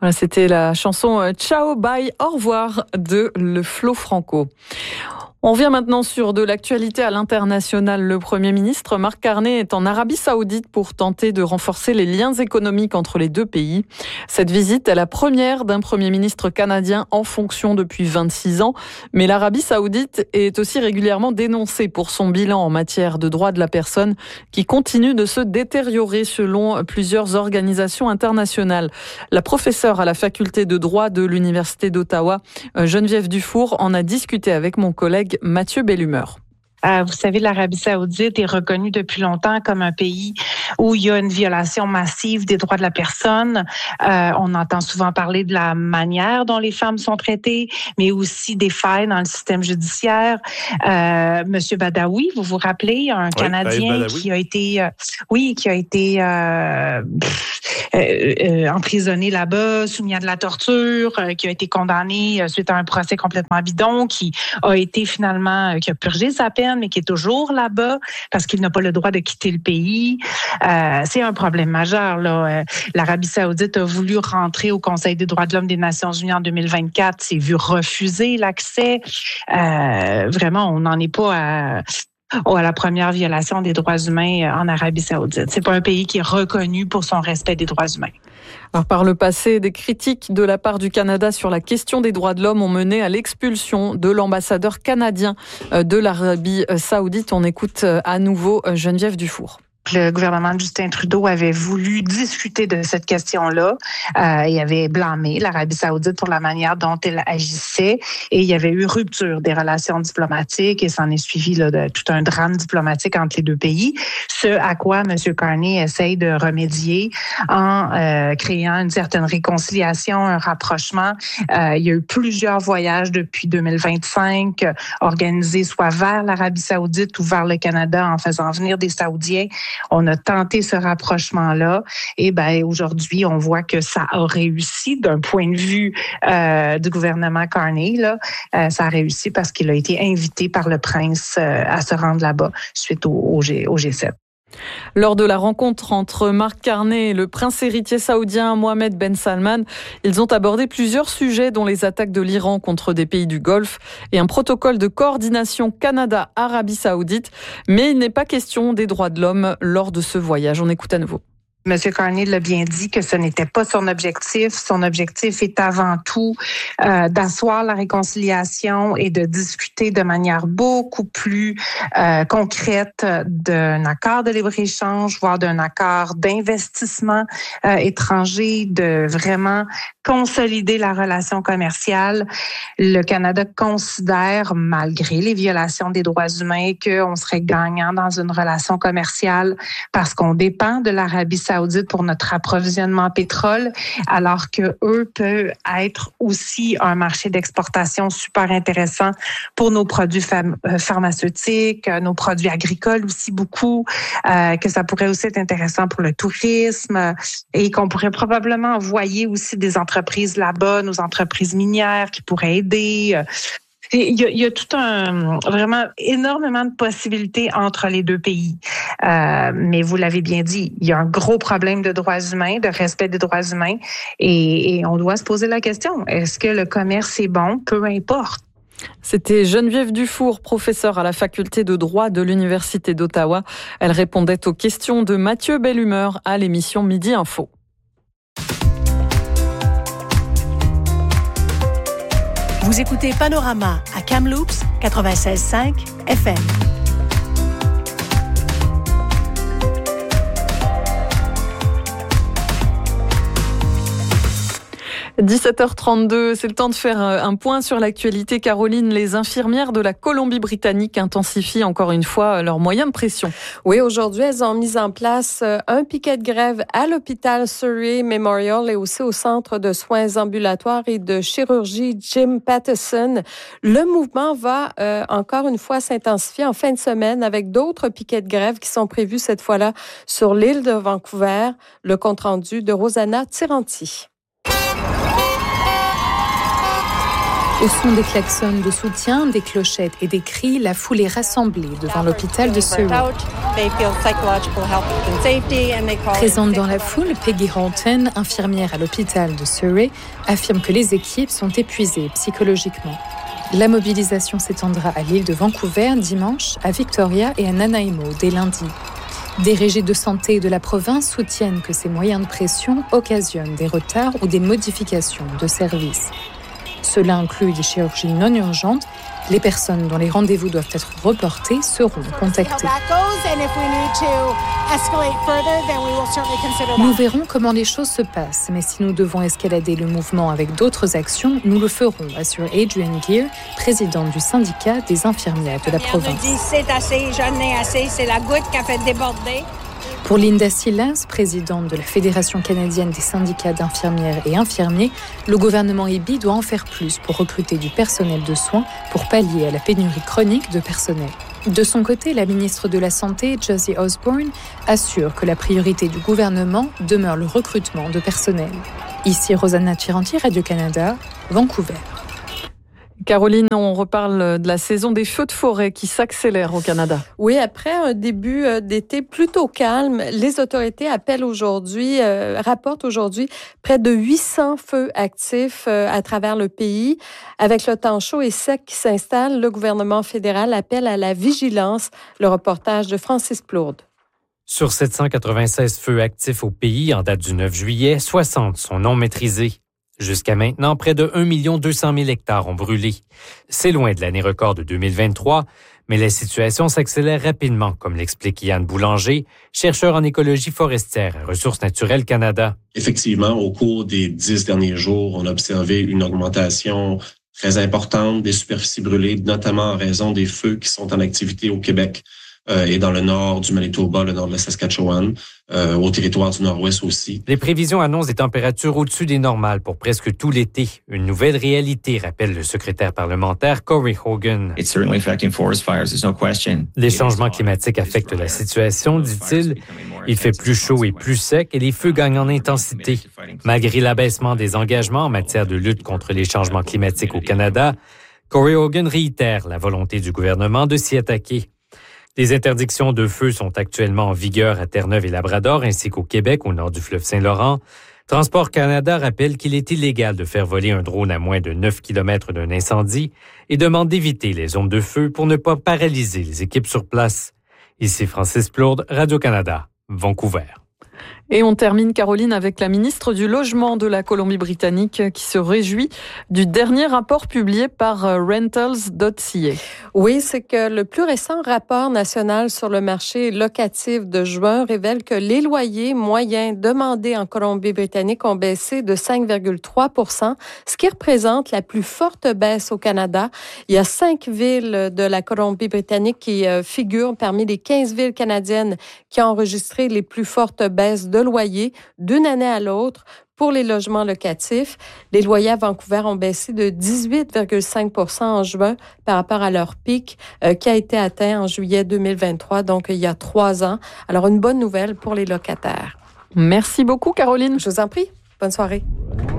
Voilà, c'était la chanson Ciao, bye, au revoir de Le Flo Franco. On revient maintenant sur de l'actualité à l'international. Le Premier ministre Mark Carney est en Arabie Saoudite pour tenter de renforcer les liens économiques entre les deux pays. Cette visite est la première d'un Premier ministre canadien en fonction depuis 26 ans. Mais l'Arabie Saoudite est aussi régulièrement dénoncée pour son bilan en matière de droits de la personne qui continue de se détériorer selon plusieurs organisations internationales. La professeure à la faculté de droit de l'Université d'Ottawa, Geneviève Dufour, en a discuté avec mon collègue Mathieu Bellumeur. Vous savez, l'Arabie Saoudite est reconnue depuis longtemps comme un pays où il y a une violation massive des droits de la personne. On entend souvent parler de la manière dont les femmes sont traitées, mais aussi des failles dans le système judiciaire. Monsieur Badawi, vous vous rappelez, un Canadien qui a été, emprisonné là-bas, soumis à de la torture, qui a été condamné suite à un procès complètement bidon, qui a été finalement, qui a purgé sa peine, mais qui est toujours là-bas parce qu'il n'a pas le droit de quitter le pays. C'est un problème majeur, là. L'Arabie Saoudite a voulu rentrer au Conseil des droits de l'homme des Nations Unies en 2024, s'est vu refuser l'accès. Vraiment, on n'en est pas à la première violation des droits humains en Arabie Saoudite. C'est pas un pays qui est reconnu pour son respect des droits humains. Alors, par le passé, des critiques de la part du Canada sur la question des droits de l'homme ont mené à l'expulsion de l'ambassadeur canadien de l'Arabie Saoudite. On écoute à nouveau Geneviève Dufour. Le gouvernement de Justin Trudeau avait voulu discuter de cette question-là. Il avait blâmé l'Arabie Saoudite pour la manière dont elle agissait et il y avait eu rupture des relations diplomatiques et s'en est suivi tout un drame diplomatique entre les deux pays. Ce à quoi M. Carney essaye de remédier en créant une certaine réconciliation, un rapprochement. Il y a eu plusieurs voyages depuis 2025 organisés soit vers l'Arabie Saoudite ou vers le Canada en faisant venir des Saoudiens. On a tenté ce rapprochement-là et aujourd'hui, on voit que ça a réussi d'un point de vue du gouvernement Carney. Ça a réussi parce qu'il a été invité par le prince à se rendre là-bas suite au G7. Lors de la rencontre entre Mark Carney et le prince héritier saoudien Mohammed Ben Salman, ils ont abordé plusieurs sujets dont les attaques de l'Iran contre des pays du Golfe et un protocole de coordination Canada-Arabie Saoudite. Mais il n'est pas question des droits de l'homme lors de ce voyage. On écoute à nouveau. Monsieur Carney l'a bien dit que ce n'était pas son objectif. Son objectif est avant tout d'asseoir la réconciliation et de discuter de manière beaucoup plus concrète d'un accord de libre-échange, voire d'un accord d'investissement étranger, de vraiment consolider la relation commerciale. Le Canada considère, malgré les violations des droits humains, qu'on serait gagnant dans une relation commerciale parce qu'on dépend de l'Arabie Saoudite pour notre approvisionnement en pétrole, alors que eux peuvent être aussi un marché d'exportation super intéressant pour nos produits pharmaceutiques, nos produits agricoles aussi beaucoup, que ça pourrait aussi être intéressant pour le tourisme et qu'on pourrait probablement envoyer aussi des entreprises là-bas, nos entreprises minières qui pourraient aider. Il y a tout vraiment énormément de possibilités entre les deux pays. Mais vous l'avez bien dit, il y a un gros problème de droits humains, de respect des droits humains. Et on doit se poser la question, est-ce que le commerce est bon? Peu importe. C'était Geneviève Dufour, professeure à la faculté de droit de l'Université d'Ottawa. Elle répondait aux questions de Mathieu Bellumeur à l'émission Midi Info. Vous écoutez Panorama à Kamloops 96.5 FM. 17h32, c'est le temps de faire un point sur l'actualité. Caroline, les infirmières de la Colombie-Britannique intensifient encore une fois leurs moyens de pression. Oui, aujourd'hui, elles ont mis en place un piquet de grève à l'hôpital Surrey Memorial et aussi au centre de soins ambulatoires et de chirurgie Jim Pattison. Le mouvement va encore une fois s'intensifier en fin de semaine avec d'autres piquets de grève qui sont prévus cette fois-là sur l'île de Vancouver. Le compte-rendu de Rosanna Tiranti. Au son des klaxons de soutien, des clochettes et des cris, la foule est rassemblée devant l'hôpital de Surrey. Présente dans la foule, Peggy Horton, infirmière à l'hôpital de Surrey, affirme que les équipes sont épuisées psychologiquement. La mobilisation s'étendra à l'île de Vancouver dimanche, à Victoria et à Nanaimo dès lundi. Des régies de santé de la province soutiennent que ces moyens de pression occasionnent des retards ou des modifications de services. Cela inclut des chirurgies non urgentes. Les personnes dont les rendez-vous doivent être reportés seront contactées. Nous verrons comment les choses se passent, mais si nous devons escalader le mouvement avec d'autres actions, nous le ferons, assure Adrienne Gear, présidente du syndicat des infirmières de la province. C'est assez, j'en ai assez, c'est la goutte qui a fait déborder. Pour Linda Silas, présidente de la Fédération canadienne des syndicats d'infirmières et infirmiers, le gouvernement Eby doit en faire plus pour recruter du personnel de soins pour pallier à la pénurie chronique de personnel. De son côté, la ministre de la Santé, Josie Osborne, assure que la priorité du gouvernement demeure le recrutement de personnel. Ici Rosanna Chiranti, Radio-Canada, Vancouver. Caroline, on reparle de la saison des feux de forêt qui s'accélère au Canada. Oui, après un début d'été plutôt calme, les autorités rapportent aujourd'hui près de 800 feux actifs à travers le pays. Avec le temps chaud et sec qui s'installe, le gouvernement fédéral appelle à la vigilance. Le reportage de Francis Plourde. Sur 796 feux actifs au pays en date du 9 juillet, 60 sont non maîtrisés. Jusqu'à maintenant, près de 1 200 000 hectares ont brûlé. C'est loin de l'année record de 2023, mais la situation s'accélère rapidement, comme l'explique Yann Boulanger, chercheur en écologie forestière à Ressources naturelles Canada. Effectivement, au cours des 10 derniers jours, on a observé une augmentation très importante des superficies brûlées, notamment en raison des feux qui sont en activité au Québec et dans le nord du Manitoba, le nord de la Saskatchewan, au territoire du Nord-Ouest aussi. Les prévisions annoncent des températures au-dessus des normales pour presque tout l'été. Une nouvelle réalité, rappelle le secrétaire parlementaire Corey Hogan. Les changements climatiques affectent la situation, dit-il. Il fait plus chaud et plus sec et les feux gagnent en intensité. Malgré l'abaissement des engagements en matière de lutte contre les changements climatiques au Canada, Corey Hogan réitère la volonté du gouvernement de s'y attaquer. Des interdictions de feu sont actuellement en vigueur à Terre-Neuve et Labrador, ainsi qu'au Québec, au nord du fleuve Saint-Laurent. Transport Canada rappelle qu'il est illégal de faire voler un drone à moins de 9 km d'un incendie et demande d'éviter les zones de feu pour ne pas paralyser les équipes sur place. Ici Francis Plourde, Radio-Canada, Vancouver. Et on termine, Caroline, avec la ministre du Logement de la Colombie-Britannique qui se réjouit du dernier rapport publié par Rentals.ca. Oui, c'est que le plus récent rapport national sur le marché locatif de juin révèle que les loyers moyens demandés en Colombie-Britannique ont baissé de 5,3 %, ce qui représente la plus forte baisse au Canada. Il y a 5 villes de la Colombie-Britannique qui figurent parmi les 15 villes canadiennes qui ont enregistré les plus fortes baisses de loyers d'une année à l'autre. Pour les logements locatifs, les loyers à Vancouver ont baissé de 18,5 % en juin par rapport à leur pic qui a été atteint en juillet 2023, donc il y a 3 ans. Alors, une bonne nouvelle pour les locataires. Merci beaucoup, Caroline. Je vous en prie. Bonne soirée.